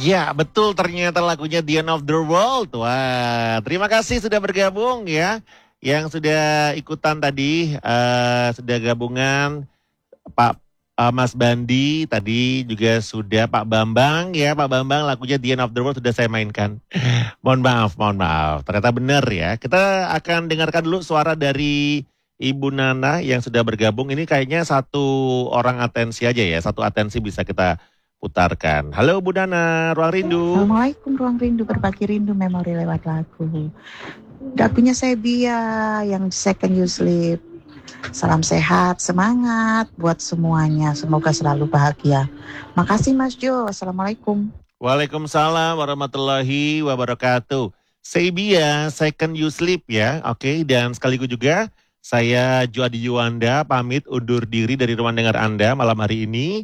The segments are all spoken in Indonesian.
Ya, betul ternyata lagunya The End of the World. Wah, terima kasih sudah bergabung ya. Yang sudah ikutan tadi, sudah gabungan Pak Mas Bandi, tadi juga sudah Pak Bambang ya. Pak Bambang lagunya The End of the World sudah saya mainkan. Mohon maaf, mohon maaf. Ternyata benar ya. Kita akan dengarkan dulu suara dari Ibu Nana yang sudah bergabung. Ini kayaknya satu orang atensi aja ya. Satu atensi bisa kita putarkan. Halo Bu Nana, Ruang Rindu. Assalamualaikum Ruang Rindu, berbagi rindu memori lewat lagu. Lagunya Sebia yang Second You Sleep. Salam sehat, semangat buat semuanya. Semoga selalu bahagia. Makasih Mas Jo. Assalamualaikum. Waalaikumsalam warahmatullahi wabarakatuh. Sebia, Second You Sleep ya. Oke, dan sekaligus juga saya Juadi Yuwanda pamit undur diri dari ruang dengar Anda malam hari ini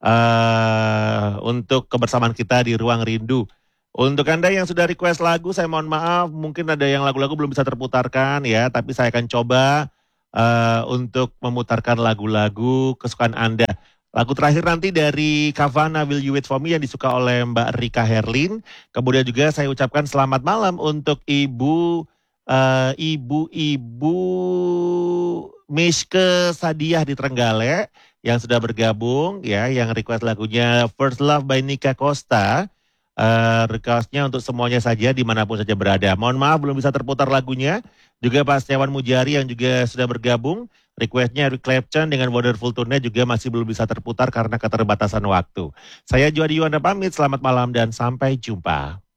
untuk kebersamaan kita di Ruang Rindu. Untuk Anda yang sudah request lagu, saya mohon maaf, mungkin ada yang lagu-lagu belum bisa terputarkan ya, tapi saya akan coba untuk memutarkan lagu-lagu kesukaan Anda. Lagu terakhir nanti dari Kavana Will You Wait For Me yang disuka oleh Mbak Rika Herlin. Kemudian juga saya ucapkan selamat malam untuk Ibu Mishke Sadiah di Trenggalek yang sudah bergabung ya, yang request lagunya First Love by Nika Costa. Requestnya untuk semuanya saja dimanapun saja berada. Mohon maaf belum bisa terputar lagunya. Juga Pak Setiawan Mujari yang juga sudah bergabung. Requestnya Eric Clapton dengan Wonderful Tune juga masih belum bisa terputar karena keterbatasan waktu. Saya Juadi Yuwanda pamit, selamat malam dan sampai jumpa.